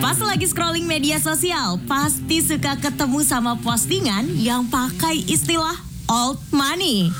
Pas lagi scrolling media sosial, pasti suka ketemu sama postingan yang pakai istilah old money.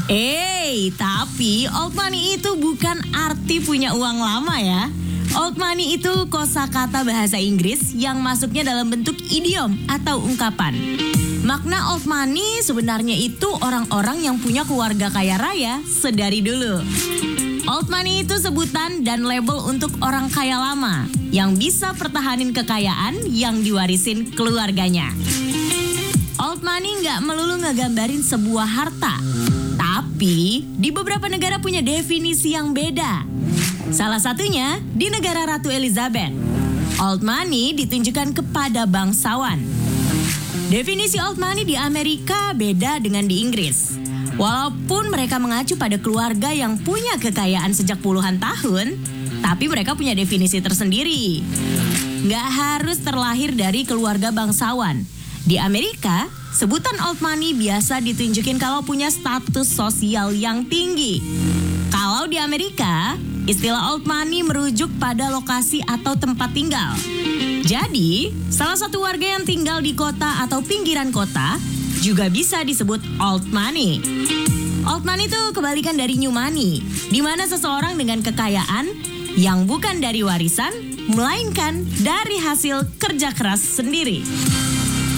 Tapi old money itu bukan arti punya uang lama ya. Old money itu kosakata bahasa Inggris yang masuknya dalam bentuk idiom atau ungkapan. Makna old money sebenarnya itu orang-orang yang punya keluarga kaya raya sedari dulu. Old money itu sebutan dan label untuk orang kaya lama yang bisa pertahanin kekayaan yang diwarisin keluarganya. Old money nggak melulu ngegambarin sebuah harta, tapi di beberapa negara punya definisi yang beda. Salah satunya di negara Ratu Elizabeth. Old money ditunjukkan kepada bangsawan. Definisi old money di Amerika beda dengan di Inggris. Walaupun mereka mengacu pada keluarga yang punya kekayaan sejak puluhan tahun, tapi mereka punya definisi tersendiri. Nggak harus terlahir dari keluarga bangsawan. Di Amerika, sebutan old money biasa ditunjukin kalau punya status sosial yang tinggi. Kalau di Amerika, istilah old money merujuk pada lokasi atau tempat tinggal. Jadi, salah satu warga yang tinggal di kota atau pinggiran kota juga bisa disebut old money. Old money itu kebalikan dari new money, di mana seseorang dengan kekayaan yang bukan dari warisan, melainkan dari hasil kerja keras sendiri.